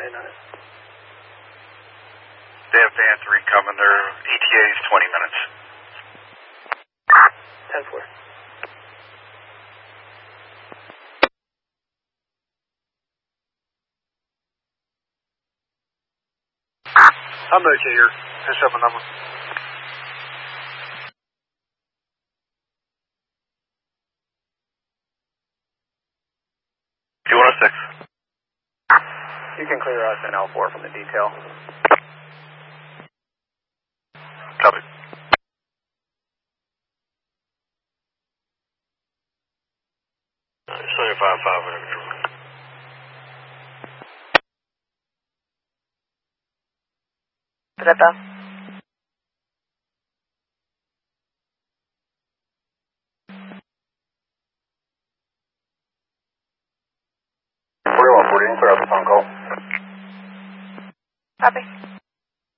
in on it. They have Van 3 coming. Their ETA is 20 minutes. 10-4. I'm okay here. Finish up a number. Q106. You can clear us in L4 from the detail. Copy. It's 75-5 whenever you're ready. Trata. Clear out the phone call. Copy.